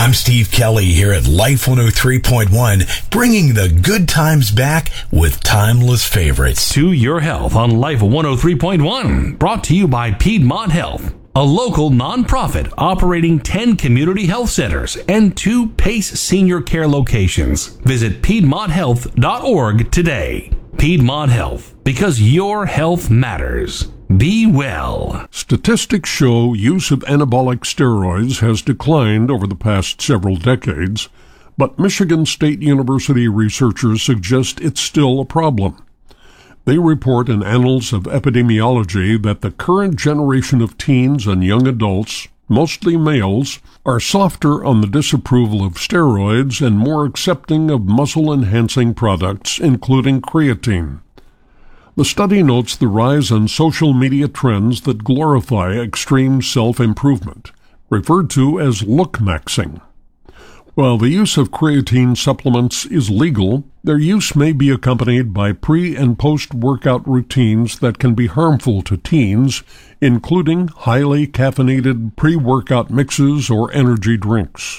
I'm Steve Kelly here at Life 103.1, bringing the good times back with timeless favorites. To Your Health on Life 103.1, brought to you by Piedmont Health, a local nonprofit operating 10 community health centers and 2 PACE senior care locations. Visit PiedmontHealth.org today. Piedmont Health, because your health matters. Be well. Statistics show use of anabolic steroids has declined over the past several decades, but Michigan State University researchers suggest it's still a problem. They report in Annals of Epidemiology that the current generation of teens and young adults, mostly males, are softer on the disapproval of steroids and more accepting of muscle-enhancing products, including creatine. The study notes the rise in social media trends that glorify extreme self-improvement, referred to as look-maxing. While the use of creatine supplements is legal, their use may be accompanied by pre- and post-workout routines that can be harmful to teens, including highly caffeinated pre-workout mixes or energy drinks.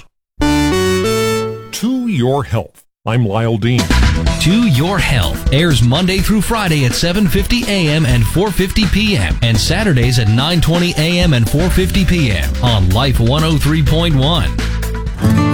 To Your Health. I'm Lyle Dean. To Your Health airs Monday through Friday at 7:50 a.m. and 4:50 p.m. and Saturdays at 9:20 a.m. and 4:50 p.m. on Life 103.1.